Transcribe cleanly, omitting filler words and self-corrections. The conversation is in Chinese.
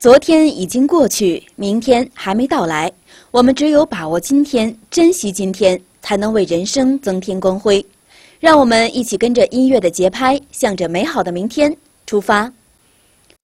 昨天已经过去，明天还没到来，我们只有把握今天，珍惜今天，才能为人生增添光辉。让我们一起跟着音乐的节拍，向着美好的明天出发。